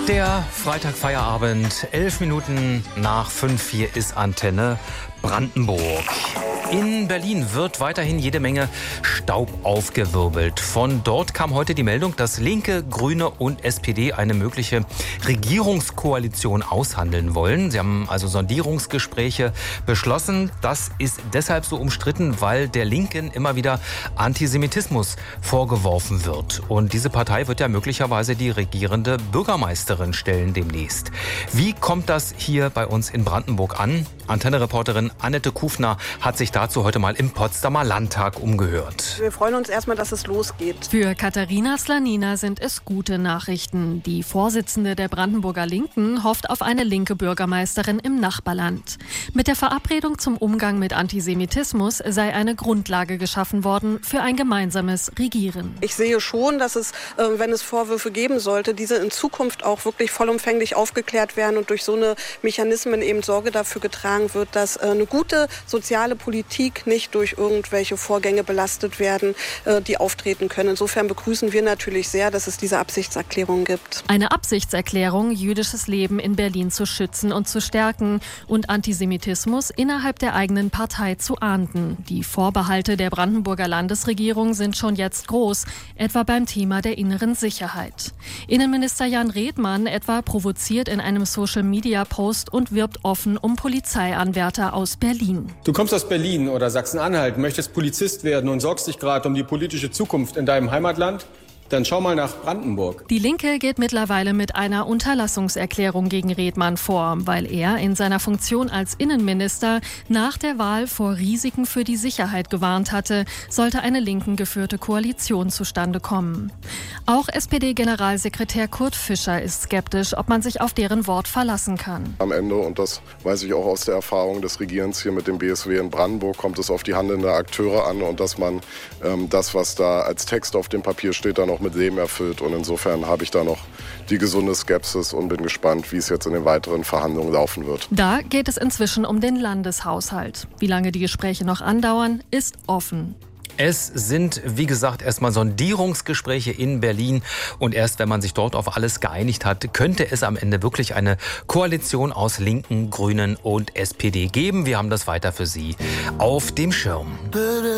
Der Freitagfeierabend, 11 Minuten nach 5, hier ist Antenne Brandenburg. In Berlin wird weiterhin jede Menge Staub aufgewirbelt. Von dort kam heute die Meldung, dass Linke, Grüne und SPD eine mögliche Regierungskoalition aushandeln wollen. Sie haben also Sondierungsgespräche beschlossen. Das ist deshalb so umstritten, weil der Linken immer wieder Antisemitismus vorgeworfen wird. Und diese Partei wird ja möglicherweise die regierende Bürgermeisterin stellen demnächst. Wie kommt das hier bei uns in Brandenburg an? Antenne-Reporterin Annette Kufner hat sich dazu heute mal im Potsdamer Landtag umgehört. Wir freuen uns erstmal, dass es losgeht. Für Katharina Slanina sind es gute Nachrichten. Die Vorsitzende der Brandenburger Linken hofft auf eine linke Bürgermeisterin im Nachbarland. Mit der Verabredung zum Umgang mit Antisemitismus sei eine Grundlage geschaffen worden für ein gemeinsames Regieren. Ich sehe schon, dass es, wenn es Vorwürfe geben sollte, diese in Zukunft auch wirklich vollumfänglich aufgeklärt werden und durch so eine Mechanismen eben Sorge dafür getragen wird, dass eine gute soziale Politik nicht durch irgendwelche Vorgänge belastet werden, die auftreten können. Insofern begrüßen wir natürlich sehr, dass es diese Absichtserklärung gibt. Eine Absichtserklärung, jüdisches Leben in Berlin zu schützen und zu stärken und Antisemitismus innerhalb der eigenen Partei zu ahnden. Die Vorbehalte der Brandenburger Landesregierung sind schon jetzt groß, etwa beim Thema der inneren Sicherheit. Innenminister Jan Redmann etwa provoziert in einem Social-Media-Post und wirbt offen um Polizeianwärter aus Berlin. Du kommst aus Berlin oder Sachsen-Anhalt, möchtest Polizist werden und sorgst dich gerade um die politische Zukunft in deinem Heimatland? Dann schau mal nach Brandenburg. Die Linke geht mittlerweile mit einer Unterlassungserklärung gegen Redmann vor, weil er in seiner Funktion als Innenminister nach der Wahl vor Risiken für die Sicherheit gewarnt hatte, sollte eine linken geführte Koalition zustande kommen. Auch SPD-Generalsekretär Kurt Fischer ist skeptisch, ob man sich auf deren Wort verlassen kann. Am Ende, und das weiß ich auch aus der Erfahrung des Regierens hier mit dem BSW in Brandenburg, kommt es auf die handelnden Akteure an und dass man das, was da als Text auf dem Papier steht, dann auch mit Leben erfüllt. Und insofern habe ich da noch die gesunde Skepsis und bin gespannt, wie es jetzt in den weiteren Verhandlungen laufen wird. Da geht es inzwischen um den Landeshaushalt. Wie lange die Gespräche noch andauern, ist offen. Es sind, wie gesagt, erstmal Sondierungsgespräche in Berlin und erst wenn man sich dort auf alles geeinigt hat, könnte es am Ende wirklich eine Koalition aus Linken, Grünen und SPD geben. Wir haben das weiter für Sie auf dem Schirm.